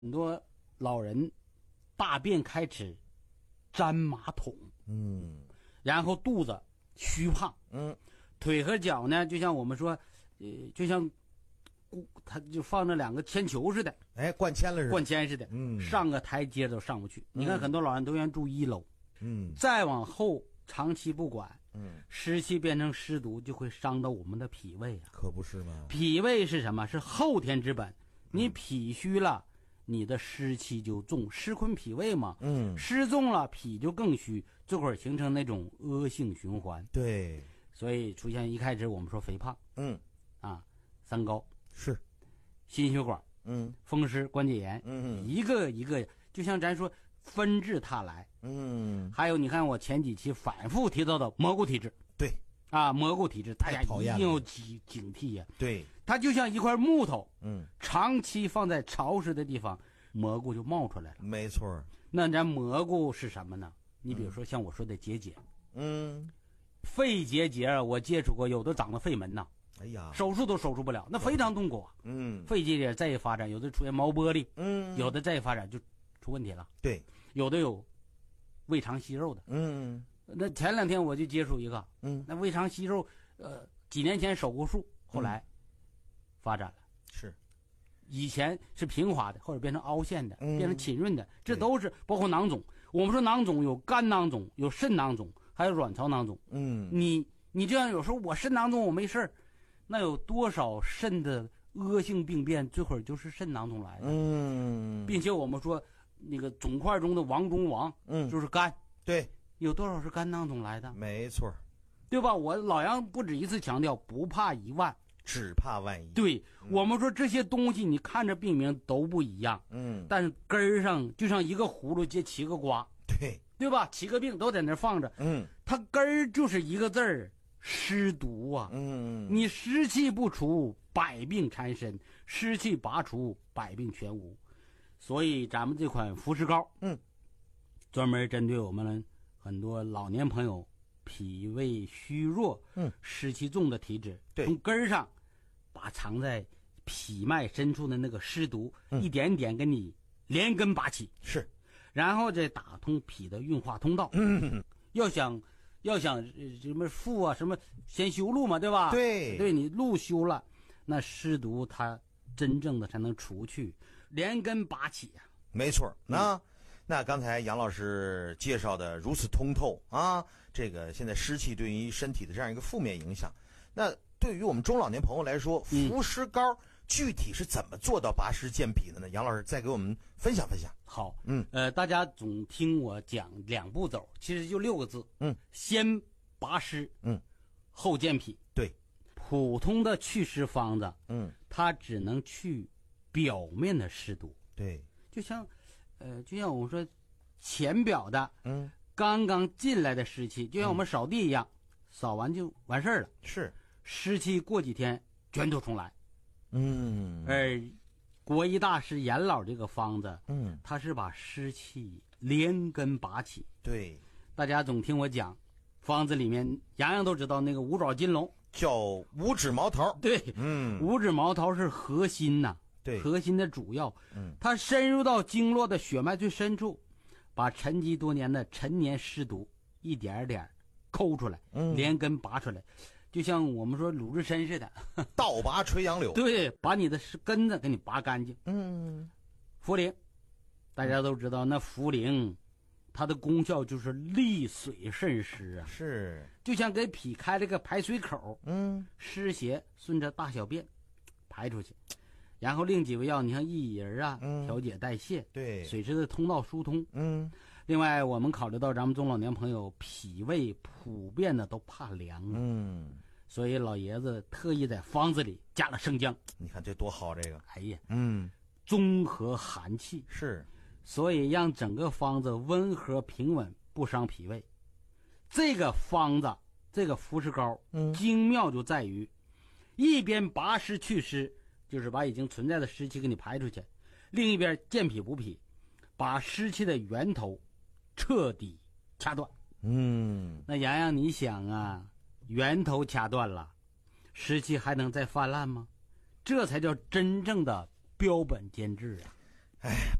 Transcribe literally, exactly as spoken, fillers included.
很多老人大便开始粘马桶， 嗯， 然后肚子虚胖， 嗯， 腿和脚呢，就像我们说，呃，就像他就放着两个铅球似的， 哎，灌铅了似的， 灌铅似的， 嗯， 上个台阶都上不去。你看，很多老人都愿意住一楼， 嗯， 再往后长期不管， 嗯， 湿气变成湿毒，就会伤到我们的脾胃啊。 可不是吗？ 脾胃是什么？是后天之本。你脾虚了，你的湿气就重，湿坤脾胃嘛。 嗯， 湿重了，脾就更虚，这会儿形成那种恶性循环。 对， 所以出现一开始我们说肥胖， 嗯， 啊，三高是， 心血管， 嗯， 风湿关节炎， 嗯， 一个一个，就像咱说纷至沓来。 嗯， 还有你看我前几期反复提到的蘑菇体质， 对， 啊，蘑菇体质大家一太讨厌了定要警警惕呀、 对， 它就像一块木头， 嗯， 长期放在潮湿的地方，蘑菇就冒出来了。 没错儿， 那咱蘑菇是什么呢？你比如说像我说的结节， 嗯， 肺结节啊，我接触过，有的长了肺门呐， 哎呀， 手术都手术不了，那非常痛苦啊。 嗯， 肺结节再一发展，有的出现毛玻璃， 嗯， 有的再一发展就出问题了， 对， 有的有胃肠息肉的。 嗯， 那前两天我就接触一个， 嗯， 那胃肠息肉，呃，几年前手过术，后来发展了。 是， 以前是平滑的，或者变成凹陷的， 嗯变成浸润的，这都是包括囊肿。我们说囊肿有肝囊肿，有肾囊肿，还有卵巢囊肿。 嗯， 你你这样有时候我肾囊肿我没事儿，那有多少肾的恶性病变，最后就是肾囊肿来的。 嗯， 并且我们说那个肿块中的王中王， 嗯， 就是肝， 对， 有多少是肝囊肿来的？ 没错儿， 对吧？我老杨不止一次强调，不怕一万。 只怕万一。 对、嗯、我们说这些东西，你看着病名都不一样， 嗯， 但是根儿上就像一个葫芦结七个瓜， 对， 对吧？七个病都在那放着， 嗯， 它根儿就是一个字儿，湿毒啊， 嗯， 你湿气不除，百病缠身；湿气拔除，百病全无。所以咱们这款服食膏， 嗯， 专门针对我们很多老年朋友脾胃虚弱、 嗯， 湿气重的体质， 对， 从根儿上把藏在脾脉深处的那个湿毒、 嗯、 一点点给你连根拔起， 是， 然后再打通脾的运化通道。 嗯， 要想要想什么腹啊什么，先修路嘛，对吧？ 对， 对，你路修了，那湿毒它真正的才能除去，连根拔起啊。 没错，那。嗯那刚才杨老师介绍的如此通透啊，这个现在湿气对于身体的这样一个负面影响，那对于我们中老年朋友来说，服食膏具体是怎么做到拔湿健脾的呢？杨老师再给我们分享分享。 好， 嗯， 呃，大家总听我讲两步走，其实就六个字， 嗯， 先拔湿， 嗯， 后健脾。 对， 普通的祛湿方子， 嗯， 它只能去表面的湿毒， 对， 就像。呃，就像我们说，浅表的， 嗯， 刚刚进来的湿气，就像我们扫地一样，嗯、扫完就完事儿了。 是， 湿气过几天卷土重来。 嗯， 而国医大师严老这个方子， 嗯， 他是把湿气连根拔起。 对， 大家总听我讲，方子里面洋洋都知道那个五爪金龙叫五指毛桃。 对， 嗯， 五指毛桃是核心呐。 对， 核心的主要， 嗯， 它深入到经络的血脉最深处，把沉积多年的陈年湿毒一点点抠出来， 嗯， 连根拔出来，就像我们说鲁智深似的， 倒拔垂杨柳。 对，把你的根子给你拔干净。 嗯， 茯苓，大家都知道，那茯苓它的功效就是利水渗湿啊， 是， 就像给脾开了个排水口， 嗯， 湿邪顺着大小便排出去。然后另几味药，你像薏仁啊， 嗯， 调节代谢， 对， 水池的通道疏通， 嗯。 另外，我们考虑到咱们中老年朋友脾胃普遍的都怕凉， 嗯， 所以老爷子特意在方子里加了生姜。 你看这多好，这个， 哎呀， 嗯， 中和寒气是， 所以让整个方子温和平稳，不伤脾胃。这个方子，这个服食膏， 嗯， 精妙就在于一边拔湿祛湿。就是把已经存在的湿气给你排出去，另一边健脾补脾，把湿气的源头彻底掐断。 嗯， 那洋洋，你想啊，源头掐断了，湿气还能再泛滥吗？这才叫真正的标本兼治啊！ 哎，